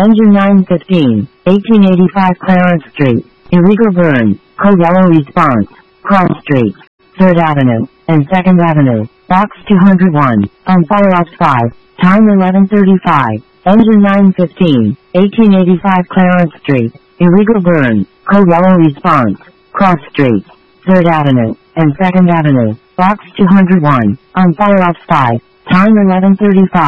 Engine 915, 1885 Clarence Street, illegal burn, code yellow response, Cross Street, 3rd Avenue, and 2nd Avenue, box 201, on fire off 5, time 11:35, engine 915, 1885 Clarence Street, illegal burn, code yellow response, Cross Street, 3rd Avenue, and 2nd Avenue, box 201, on fire off 5, time 11:35.